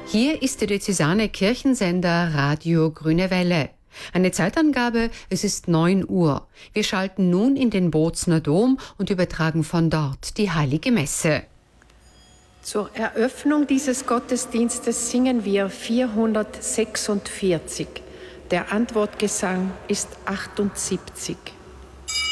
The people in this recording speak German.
Hier ist der diözesane Kirchensender Radio Grüne Welle. Eine Zeitangabe, es ist 9 Uhr. Wir schalten nun in den Bozner Dom und übertragen von dort die Heilige Messe. Zur Eröffnung dieses Gottesdienstes singen wir 446. Der Antwortgesang ist 78.